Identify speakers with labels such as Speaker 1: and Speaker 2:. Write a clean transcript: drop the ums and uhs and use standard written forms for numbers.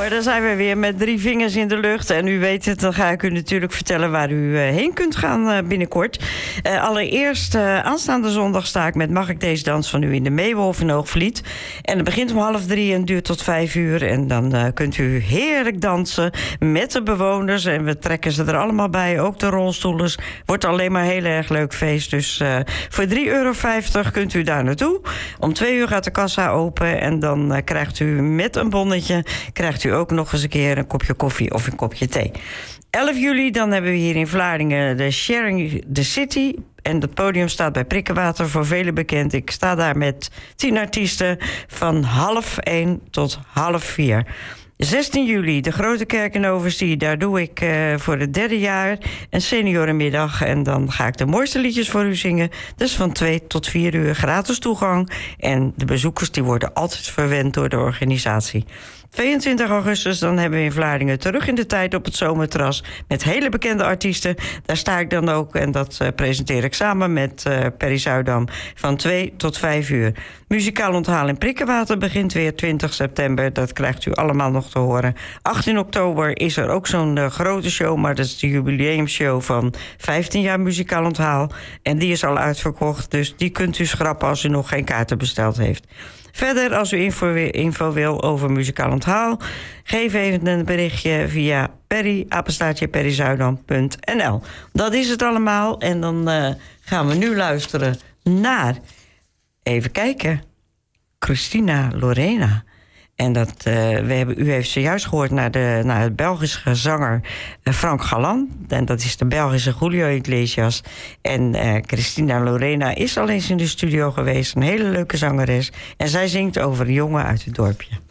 Speaker 1: hoor, dan zijn we weer met 3 vingers in de lucht. En u weet het, dan ga ik u natuurlijk vertellen waar u heen kunt gaan binnenkort. Allereerst, aanstaande zondag sta ik met Mag ik deze dans van u in de Meeuwenhof in Hoogvliet. En het begint om 2:30 en duurt tot 5:00. En dan kunt u heerlijk dansen met de bewoners. En we trekken ze er allemaal bij, ook de rolstoelers. Wordt alleen maar een heel erg leuk feest. Dus voor €3,50 kunt u daar naartoe. Om 2:00 gaat de kassa open. En dan krijgt u met een bonnetje krijgt u ook nog eens een keer een kopje koffie of een kopje thee. 11 juli, dan hebben we hier in Vlaardingen de Sharing the City. En het podium staat bij Prikkenwater, voor velen bekend. Ik sta daar met 10 artiesten van 12:30 tot 3:30. 16 juli, de Grote Kerk in Overzee. Daar doe ik voor het 3e jaar een seniorenmiddag. En dan ga ik de mooiste liedjes voor u zingen. Dus van 2 tot 4 uur gratis toegang. En de bezoekers die worden altijd verwend door de organisatie. 22 augustus, dan hebben we in Vlaardingen Terug in de Tijd op het Zomerterras. Met hele bekende artiesten. Daar sta ik dan ook en dat presenteer ik samen met Perry Zuidam van 2 tot 5 uur. Muzikaal onthaal in Prikkenwater begint weer 20 september. Dat krijgt u allemaal nog te horen. 18 oktober is er ook zo'n grote show, maar dat is de jubileumshow van 15 jaar Muzikaal Onthaal. En die is al uitverkocht, dus die kunt u schrappen als u nog geen kaarten besteld heeft. Verder, als u info wil over Muzikaal Onthaal, geef even een berichtje via perryzuidam.nl. Dat is het allemaal. En dan gaan we nu luisteren naar, even kijken, Christina Lorena. En u heeft zojuist gehoord naar het Belgische zanger Frank Galan. En dat is de Belgische Julio Iglesias. En Christina Lorena is al eens in de studio geweest. Een hele leuke zangeres. En zij zingt over een jongen uit het dorpje.